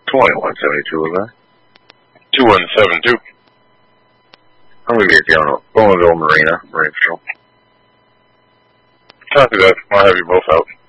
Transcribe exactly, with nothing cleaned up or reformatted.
twenty-one seventy-two, was that? two one seven two. I'm going to get down to Bonneville Marina, Marine Patrol. Copy that. I'll have you both out.